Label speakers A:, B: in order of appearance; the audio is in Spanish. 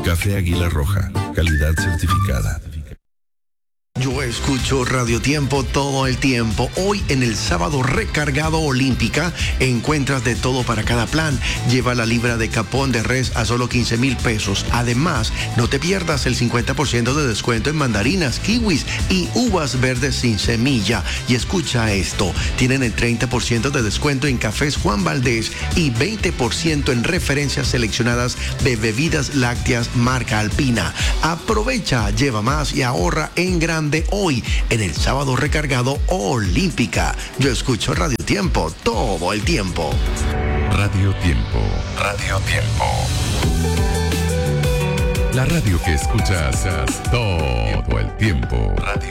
A: Café Águila Roja, calidad certificada.
B: Yo escucho Radio Tiempo todo el tiempo. Hoy en el sábado recargado Olímpica encuentras de todo para cada plan. Lleva la libra de capón de res a solo 15,000 pesos. Además, no te pierdas el 50% de descuento en mandarinas, kiwis y uvas verdes sin semilla. Y escucha esto, tienen el 30% de descuento en cafés Juan Valdés y 20% en referencias seleccionadas de bebidas lácteas marca Alpina. Aprovecha, lleva más y ahorra en grande hoy en el sábado recargado Olímpica. Yo escucho Radio Tiempo todo el tiempo.
C: Radio Tiempo. Radio Tiempo. La radio que escuchas todo el tiempo. Radio